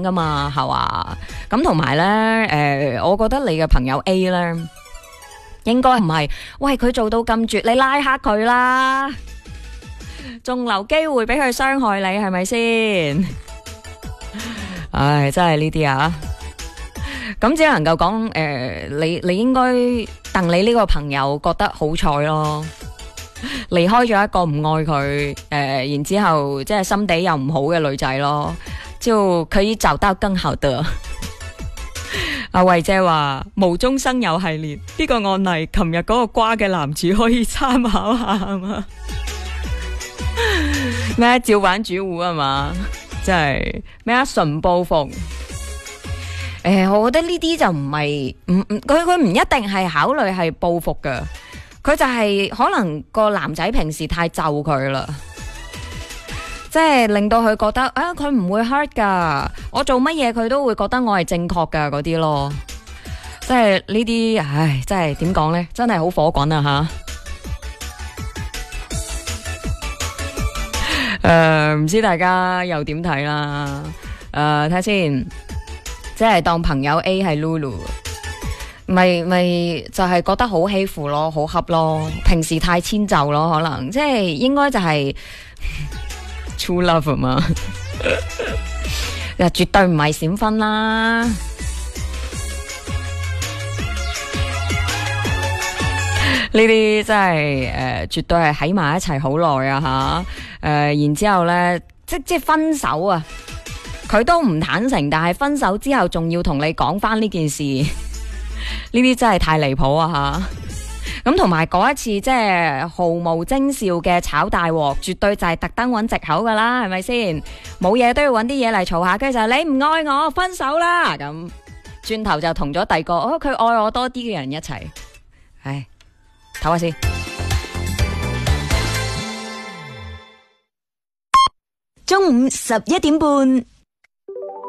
噶嘛，係嘛？咁同埋咧，我覺得你嘅朋友 A 咧，應該唔係，喂佢做到咁絕，你拉黑佢啦，仲留機會俾佢傷害你，係咪先？唉，真係呢啲啊！咁只能夠講，你應該戥你呢個朋友覺得好彩咯，離開咗一個唔愛佢，然之後即係心地又唔好嘅女仔咯，就可以找到更好的。阿慧姐話無中生有系列呢個案例，琴日嗰個瓜嘅男主可以參考下嘛？咩照板煮碗啊嘛？真係咩啊？純報復。我覺得呢啲就唔係，佢唔一定係考慮係報復噶，佢就係可能個男仔平時太就佢啦，即係令到佢覺得啊，佢唔會 hurt 噶，我做乜嘢佢都會覺得我係正確噶嗰啲咯，即係呢啲，唉，真係點講呢？真係好火滾啊吓，唔知大家又點睇啦？睇下先。即係當朋友 A 係 Lulu，咪就係覺得好欺負咯，好恰咯，平時太遷就咯，可能即係應該就係 true love 嘛，又絕對唔係閃婚啦。呢啲真係絕對係喺埋一齊好耐啊吓，然之後咧即係分手啊。佢都唔坦誠，但係分手之後仲要同你講翻呢件事，呢啲真係太離譜啊吓！咁同埋嗰一次即係毫無徵兆嘅炒大鑊，絕對就係特登揾藉口噶啦，係咪先？冇嘢都要揾啲嘢嚟嘈下，跟住就係你唔愛我，分手啦！咁轉頭就同咗第二個，佢愛我多啲嘅人一齊，唉，唞下先。 中午11點半。